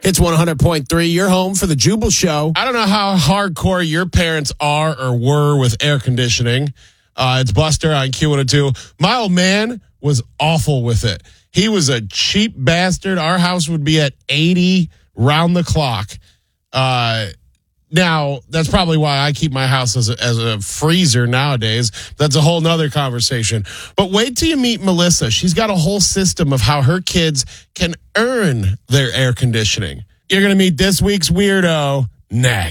It's 100.3, your home for the Jubal Show. I don't know how hardcore your parents are or were with air conditioning. It's Buster on Q102. My old man was awful with it. He was a cheap bastard. Our house would be at 80 round the clock. Now, that's probably why I keep my house as a freezer nowadays. That's a whole nother conversation. But wait till you meet Melissa. She's got a whole system of how her kids can earn their air conditioning. You're going to meet this week's weirdo next.